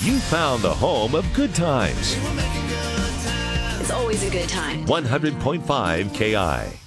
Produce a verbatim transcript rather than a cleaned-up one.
You found the home of good times. It's always a good time. one hundred point five K I.